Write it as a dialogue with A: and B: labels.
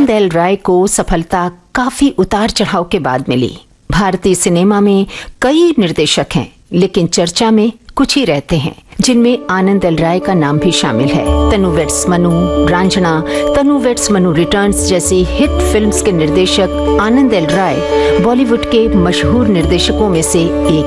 A: आनंद L राय को सफलता काफी उतार चढ़ाव के बाद मिली। भारतीय सिनेमा में कई निर्देशक हैं, लेकिन चर्चा में कुछ ही रहते हैं, जिनमें आनंद एल राय का नाम भी शामिल है। तनु वेड्स मनु, रांझना, तनु वेड्स मनु रिटर्न्स जैसी हिट फिल्म्स के निर्देशक आनंद एल राय बॉलीवुड के मशहूर निर्देशकों में से एक